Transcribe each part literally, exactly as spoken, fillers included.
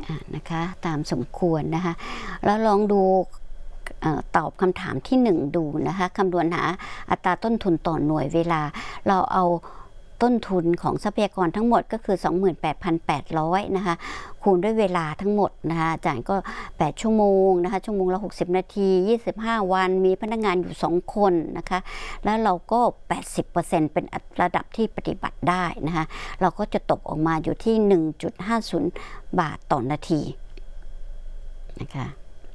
นะคะตามสมควรนะคะแล้วลองดูตอบคำถามที่หนึ่งดูนะคะคำนวณหาอัตราต้นทุนต่อหน่วยเวลาเราเอาต้นทุนของทรัพยากรทั้งหมดก็คือ สองหมื่นแปดพันแปดร้อย นะคะคูณด้วยเวลาทั้งหมดนะคะอาจารย์ก็แปดชั่วโมงนะคะชั่วโมงละหกสิบนาทียี่สิบห้าวันมีพนักงานอยู่สองคนนะคะแล้วเราก็ แปดสิบเปอร์เซ็นต์ เป็นระดับที่ปฏิบัติได้นะคะเราก็จะตกออกมาอยู่ที่ หนึ่งจุดห้าศูนย์ บาทต่อนาทีนะคะ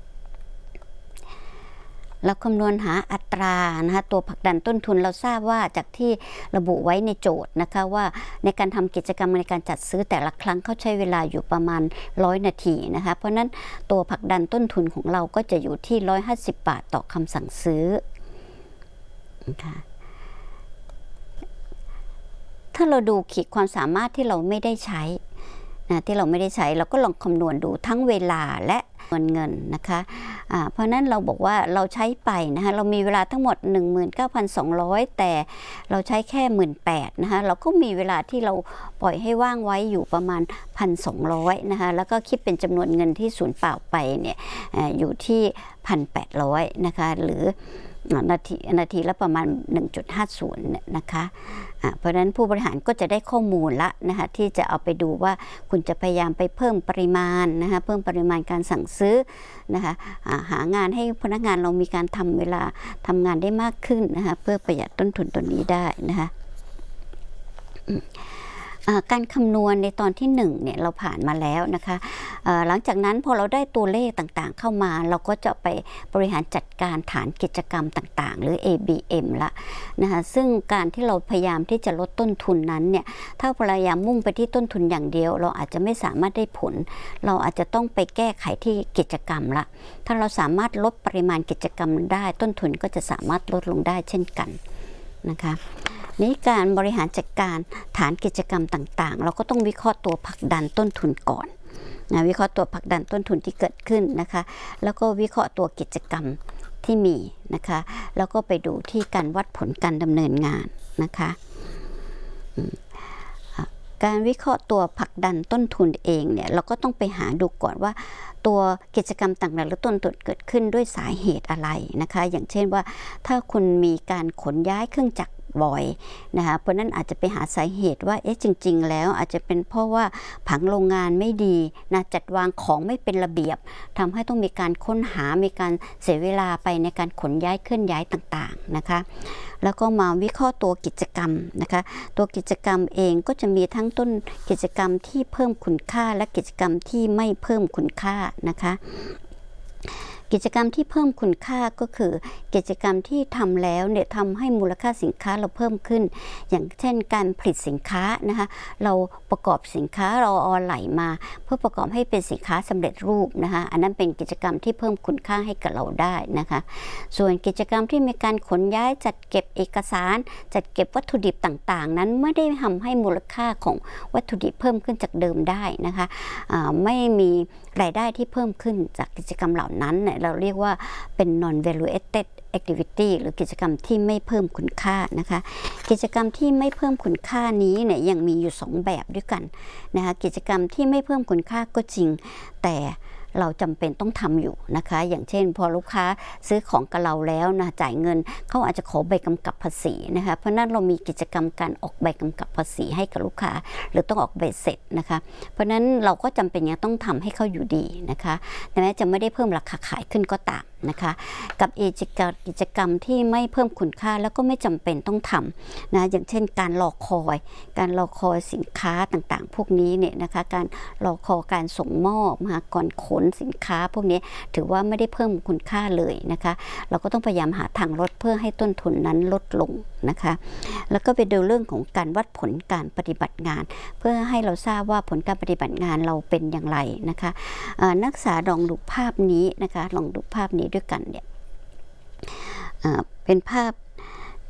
เราคำนวณหาอัตรานะคะตัวผลักดันต้นทุนเราทราบว่าจากที่ระบุไว้ในโจทย์นะคะว่าในการทำกิจกรรมในการจัดซื้อแต่ละครั้งเขาใช้เวลาอยู่ประมาณร้อยนาทีนะคะเพราะนั้นตัวผลักดันต้นทุนของเราก็จะอยู่ที่หนึ่งร้อยห้าสิบบาทต่อคำสั่งซื้อนะคะถ้าเราดูขีดความสามารถที่เราไม่ได้ใช้นะที่เราไม่ได้ใช้เราก็ลองคำนวณดูทั้งเวลาและเงินเงินนะคะะเพราะนั้นเราบอกว่าเราใช้ไปนะคะเรามีเวลาทั้งหมด หนึ่งหมื่นเก้าพันสองร้อย แต่เราใช้แค่ หนึ่งหมื่นแปดพัน นะคะเราก็มีเวลาที่เราปล่อยให้ว่างไว้อยู่ประมาณ หนึ่งพันสองร้อย นะคะแล้วก็คิดเป็นจำนวนเงินที่สูญเปล่าไปเนี่ย อ, อยู่ที่ หนึ่งพันแปดร้อย นะคะหรือนาทีนาทีละประมาณ หนึ่งจุดห้าศูนย์ นะคะะเพราะฉะนั้นผู้บริหารก็จะได้ข้อมูลละนะคะที่จะเอาไปดูว่าคุณจะพยายามไปเพิ่มปริมาณนะคะเพิ่มปริมาณการสั่งซื้อนะคะหางานให้พนักงานเรามีการทำเวลาทำงานได้มากขึ้นนะคะเพื่อประหยัดต้นทุนตัวนี้ได้นะคะการคำนวณในตอนที่หนึ่งเนี่ยเราผ่านมาแล้วนะคะหลังจากนั้นพอเราได้ตัวเลขต่างๆเข้ามาเราก็จะไปบริหารจัดการฐานกิจกรรมต่างๆหรือ เอ บี เอ็ม ละนะคะซึ่งการที่เราพยายามที่จะลดต้นทุนนั้นเนี่ยถ้าพยายามมุ่งไปที่ต้นทุนอย่างเดียวเราอาจจะไม่สามารถได้ผลเราอาจจะต้องไปแก้ไขที่กิจกรรมละถ้าเราสามารถลดปริมาณกิจกรรมได้ต้นทุนก็จะสามารถลดลงได้เช่นกันนะคะนี้การบริหารจัดการฐานกิจกรรมต่างๆเราก็ต้องวิเคราะห์ตัวผลักดันต้นทุนก่อนนะวิเคราะห์ตัวผลักดันต้นทุนที่เกิดขึ้นนะคะแล้วก็วิเคราะห์ตัวกิจกรรมที่มีนะคะแล้วก็ไปดูที่การวัดผลการดำเนินงานนะคะการวิเคราะห์ตัวผลักดันต้นทุนเองเนี่ยเราก็ต้องไปหาดูก่อนว่าตัวกิจกรรมต่างๆหรือต้นทุนเกิดขึ้นด้วยสาเหตุอะไรนะคะอย่างเช่นว่าถ้าคุณมีการขนย้ายเครื่องจักรบ่อยนะคะเพราะนั้นอาจจะไปหาสาเหตุว่าเอ๊ะจริงๆแล้วอาจจะเป็นเพราะว่าผังโรงงานไม่ดีนะจัดวางของไม่เป็นระเบียบทำให้ต้องมีการค้นหามีการเสียเวลาไปในการขนย้ายเคลื่อนย้ายต่างๆนะคะแล้วก็มาวิเคราะห์ตัวกิจกรรมนะคะตัวกิจกรรมเองก็จะมีทั้งต้นกิจกรรมที่เพิ่มคุณค่าและกิจกรรมที่ไม่เพิ่มคุณค่านะคะกิจกรรมที่เพิ่มคุณค่าก็คือกิจกรรมที่ทำแล้วเนี่ยทำให้มูลค่าสินค้าเราเพิ่มขึ้นอย่างเช่นการผลิตสินค้านะคะเราประกอบสินค้าเราเอาอะไหล่มาเพื่อประกอบให้เป็นสินค้าสำเร็จรูปนะคะอันนั้นเป็นกิจกรรมที่เพิ่มคุณค่าให้กับเราได้นะคะส่วนกิจกรรมที่มีการขนย้ายจัดเก็บเอกสารจัดเก็บวัตถุดิบต่างๆนั้นไม่ได้ทำให้มูลค่าของวัตถุดิบเพิ่มขึ้นจากเดิมได้นะคะไม่มีรายได้ที่เพิ่มขึ้นจากกิจกรรมเหล่านั้นเนี่ยเราเรียกว่าเป็น non valuated activity หรือกิจกรรมที่ไม่เพิ่มคุณค่านะคะกิจกรรมที่ไม่เพิ่มคุณค่านี้เนี่ยยังมีอยู่สองแบบด้วยกันนะคะกิจกรรมที่ไม่เพิ่มคุณค่าก็จริงแต่เราจำเป็นต้องทำอยู่นะคะอย่างเช่นพอลูกค้าซื้อของกับเราแล้วนะจ่ายเงินเขาอาจจะขอใบกำกับภาษีนะคะเพราะนั้นเรามีกิจกรรมการออกใบกำกับภาษีให้กับลูกค้าหรือต้องออกใบเสร็จนะคะเพราะนั้นเราก็จำเป็นยังต้องทำให้เขาอยู่ดีนะคะแม้จะไม่ได้เพิ่มราคาขายขึ้นก็ตามนะคะกับกิจกรรมที่ไม่เพิ่มคุณค่าแล้วก็ไม่จำเป็นต้องทำนะอย่างเช่นการรอคอยการรอคอยสินค้าต่างๆพวกนี้เนี่ยนะคะการรอคอยการส่งมอบมาก่อนขนสินค้าพวกนี้ถือว่าไม่ได้เพิ่มคุณค่าเลยนะคะเราก็ต้องพยายามหาทางลดเพื่อให้ต้นทุนนั้นลดลงนะคะแล้วก็ไปดูเรื่องของการวัดผลการปฏิบัติงานเพื่อให้เราทราบว่าผลการปฏิบัติงานเราเป็นอย่างไรนะคะนักศึกษาลองดูภาพนี้นะคะลองดูภาพนี้ด้วยกันเนี่ยเป็นภาพที่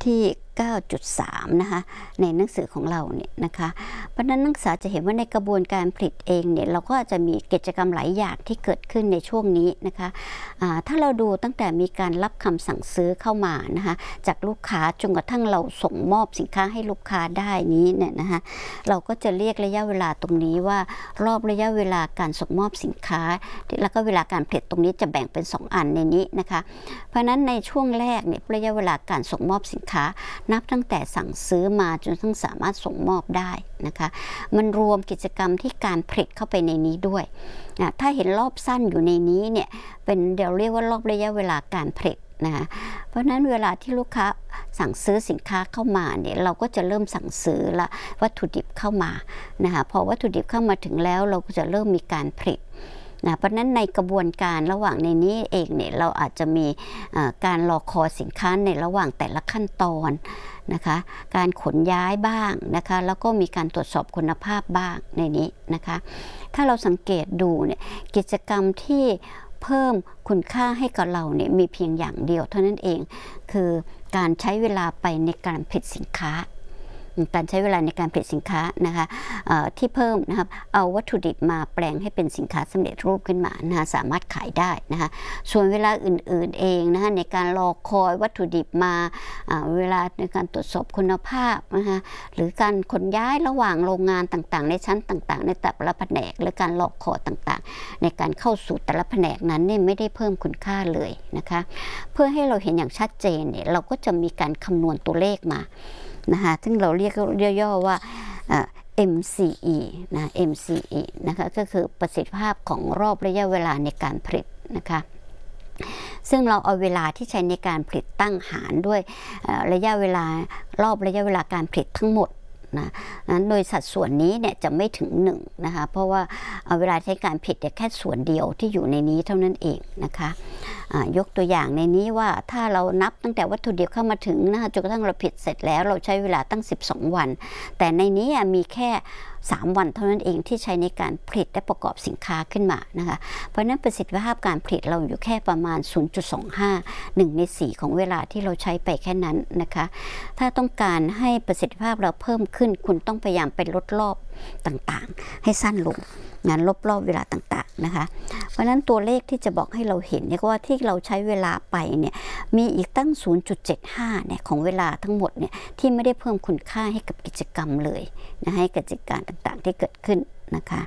เก้าจุดสาม นะคะในหนังสือของเราเนี่ยนะคะเพราะนั้นนักศึกษาจะเห็นว่าในกระบวนการผลิตเองเนี่ยเราก็จะมีกิจกรรมหลายอย่างที่เกิดขึ้นในช่วงนี้นะคะถ้าเราดูตั้งแต่มีการรับคำสั่งซื้อเข้ามานะคะจากลูกค้าจนกระทั่งเราส่งมอบสินค้าให้ลูกค้าได้นี้เนี่ยนะคะเราก็จะเรียกระยะเวลาตรงนี้ว่ารอบระยะเวลาการส่งมอบสินค้าแล้วก็เวลาการผลิตตรงนี้จะแบ่งเป็นสองอันในนี้นะคะเพราะนั้นในช่วงแรกเนี่ยระยะเวลาการส่งมอบสินค้านับตั้งแต่สั่งซื้อมาจนทั้งสามารถส่งมอบได้นะคะมันรวมกิจกรรมที่การผลิตเข้าไปในนี้ด้วยนะถ้าเห็นรอบสั้นอยู่ในนี้เนี่ยเป็นเดี๋ยวเรียกว่ารอบระยะเวลาการผลิตนะคะเพราะนั้นเวลาที่ลูกค้าสั่งซื้อสินค้าเข้ามาเนี่ยเราก็จะเริ่มสั่งซื้อละวัตถุดิบเข้ามานะคะพอวัตถุดิบเข้ามาถึงแล้วเราก็จะเริ่มมีการผลิตนะเพราะนั้นในกระบวนการระหว่างในนี้เองเนี่ยเราอาจจะมีการรอคอยสินค้าในระหว่างแต่ละขั้นตอนนะคะการขนย้ายบ้างนะคะแล้วก็มีการตรวจสอบคุณภาพบ้างในนี้นะคะถ้าเราสังเกตดูเนี่ยกิจกรรมที่เพิ่มคุณค่าให้กับเราเนี่ยมีเพียงอย่างเดียวเท่านั้นเองคือการใช้เวลาไปในการผลิตสินค้าการใช้เวลาในการผลิตสินค้านะคะที่เพิ่มนะครับเอาวัตถุดิบมาแปลงให้เป็นสินค้าสำเร็จรูปขึ้นมานะคะสามารถขายได้นะคะส่วนเวลาอื่นๆเองนะคะในการรอคอยวัตถุดิบมาเวลาในการตรวจสอบคุณภาพนะคะหรือการขนย้ายระหว่างโรงงานต่างๆในชั้นต่างๆในแต่ละแผนกหรือการรอคอยต่างๆในการเข้าสู่แต่ละแผนกนั้นเนี่ยไม่ได้เพิ่มคุณค่าเลยนะคะเพื่อให้เราเห็นอย่างชัดเจนเนี่ยเราก็จะมีการคำนวณตัวเลขมานะคะซึ่งเราเรียกย่อๆว่า เอ็ม ซี อี นะ เอ็ม ซี อี นะคะก็คือประสิทธิภาพของรอบระยะเวลาในการผลิตนะคะซึ่งเราเอาเวลาที่ใช้ในการผลิตตั้งหารด้วยระยะเวลารอบระยะเวลาการผลิตทั้งหมดนะโดยสัดส่วนนี้เนี่ยจะไม่ถึงหนึ่งนะคะเพราะว่าเวลาใช้การผลิตแค่ส่วนเดียวที่อยู่ในนี้เท่านั้นเองนะคะยกตัวอย่างในนี้ว่าถ้าเรานับตั้งแต่วัตถุดิบเข้ามาถึงนะคะจนกระทั่งเราผลิตเสร็จแล้วเราใช้เวลาตั้งสิบสองวันแต่ในนี้มีแค่สามวันเท่านั้นเองที่ใช้ในการผลิตและประกอบสินค้าขึ้นมานะคะเพราะนั้นประสิทธิภาพการผลิตเราอยู่แค่ประมาณ ศูนย์จุดสองห้า หนึ่งในสี่ของเวลาที่เราใช้ไปแค่นั้นนะคะถ้าต้องการให้ประสิทธิภาพเราเพิ่มขึ้นคุณต้องพยายามไปลดรอบต่างๆให้สั้นลงงานลบรอบเวลาต่างๆนะคะเพราะฉะนั้นตัวเลขที่จะบอกให้เราเห็นเนี่ยว่าที่เราใช้เวลาไปเนี่ยมีอีกตั้ง ศูนย์จุดเจ็ดห้า เนี่ยของเวลาทั้งหมดเนี่ยที่ไม่ได้เพิ่มคุณค่าให้กับกิจกรรมเลยนะให้กิจการต่างๆที่เกิดขึ้นนะคะ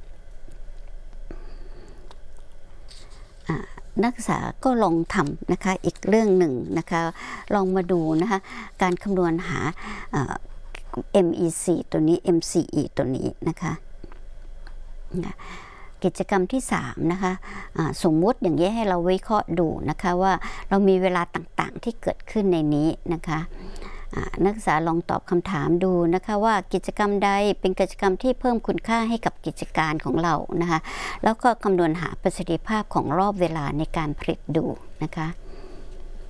นักศึกษาก็ลองทำนะคะอีกเรื่องหนึ่งนะคะลองมาดูนะคะการคำนวณหา เอ็ม อี ซี ตัวนี้ เอ็ม ซี อี ตัวนี้นะคะกิจกรรมที่สามนะคะสมมุติอย่างนี้ให้เราวิเคราะห์ดูนะคะว่าเรามีเวลาต่างๆที่เกิดขึ้นในนี้นะคะนักศึกษาลองตอบคำถามดูนะคะว่ากิจกรรมใดเป็นกิจกรรมที่เพิ่มคุณค่าให้กับกิจการของเรานะคะแล้วก็คำนวณหาประสิทธิภาพของรอบเวลาในการผลิตดูนะคะ